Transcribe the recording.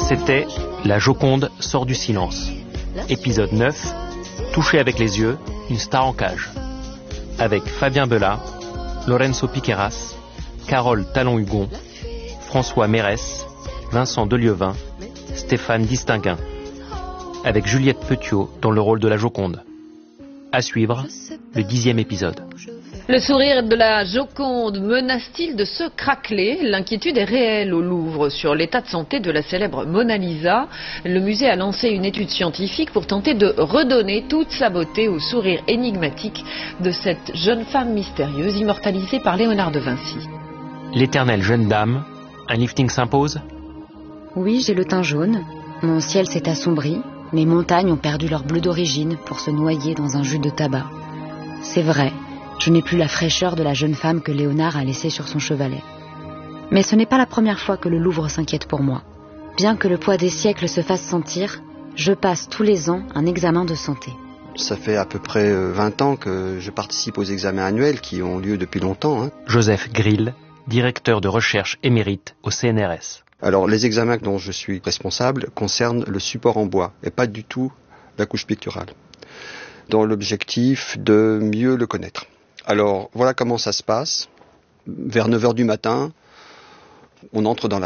C'était La Joconde sort du silence. Épisode 9, Toucher avec les yeux, une star en cage. Avec Fabien Bellat, Lorenzo Piqueras, Carole Talon-Hugon, François Mérès, Vincent Delieuvin, Stéphane Distinguin. Avec Juliette Petiot dans le rôle de la Joconde. À suivre, le 10e épisode. Le sourire de la Joconde menace-t-il de se craqueler? L'inquiétude est réelle au Louvre sur l'état de santé de la célèbre Mona Lisa. Le musée a lancé une étude scientifique pour tenter de redonner toute sa beauté au sourire énigmatique de cette jeune femme mystérieuse immortalisée par Léonard de Vinci. L'éternelle jeune dame, un lifting s'impose? Oui, j'ai le teint jaune. Mon ciel s'est assombri. Mes montagnes ont perdu leur bleu d'origine pour se noyer dans un jus de tabac. C'est vrai. Je n'ai plus la fraîcheur de la jeune femme que Léonard a laissée sur son chevalet. Mais ce n'est pas la première fois que le Louvre s'inquiète pour moi. Bien que le poids des siècles se fasse sentir, je passe tous les ans un examen de santé. Ça fait à peu près 20 ans que je participe aux examens annuels qui ont lieu depuis longtemps. Joseph Grill, directeur de recherche émérite au CNRS. Alors les examens dont je suis responsable concernent le support en bois et pas du tout la couche picturale, dans l'objectif de mieux le connaître. Alors, voilà comment ça se passe. Vers 9h du matin, on entre dans la